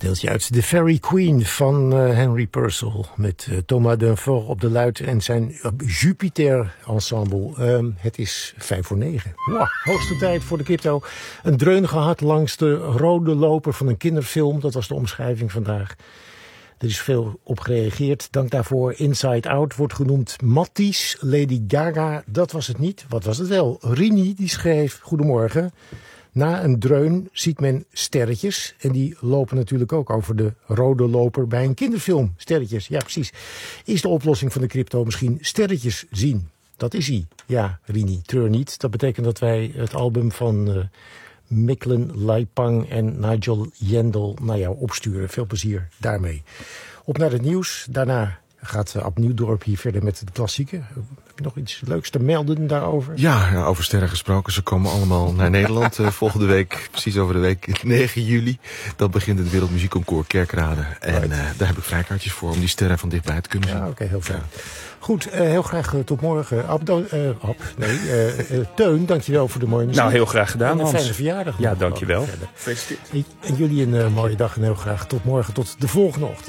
Deeltje uit The Fairy Queen van Henry Purcell met Thomas Dunfort op de luid en zijn Jupiter ensemble. Het is 8:55. Wow, hoogste tijd voor de crypto. Een dreun gehad langs de rode loper van een kinderfilm. Dat was de omschrijving vandaag. Er is veel op gereageerd. Dank daarvoor. Inside Out wordt genoemd. Matties, Lady Gaga, dat was het niet. Wat was het wel? Rini die schreef, goedemorgen. Na een dreun ziet men sterretjes. En die lopen natuurlijk ook over de rode loper bij een kinderfilm. Sterretjes, ja precies. Is de oplossing van de crypto misschien sterretjes zien? Dat is hij. Ja, Rini, treur niet. Dat betekent dat wij het album van Miklen Leipang en Nigel Jendel naar jou opsturen. Veel plezier daarmee. Op naar het nieuws. Daarna gaat Ab Nieuwdorp hier verder met de klassieken. Heb je nog iets leuks te melden daarover? Ja, over sterren gesproken. Ze komen allemaal naar Nederland volgende week. Precies over de week 9 juli. Dan begint het Wereldmuziekconcours Kerkrade. En daar heb ik vrijkaartjes voor om die sterren van dichtbij te kunnen zien. Ja, oké, heel fijn. Ja. Goed, heel graag tot morgen. Teun, dankjewel voor de mooie muziek. Nou, heel graag gedaan, en een fijne verjaardag. Ja, dankjewel. En jullie een mooie dag en heel graag tot morgen, tot de volgende ochtend.